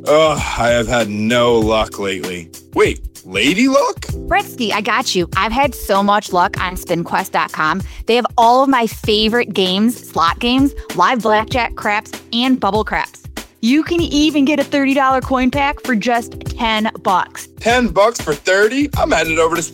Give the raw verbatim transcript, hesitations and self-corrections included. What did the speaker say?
Ugh, I have had no luck lately. Wait, lady luck? Bretsky, I got you. I've had so much luck on spin quest dot com. They have all of my favorite games, slot games, live blackjack, craps, and bubble craps. You can even get a thirty dollars coin pack for just ten bucks. ten bucks for thirty? I'm headed over to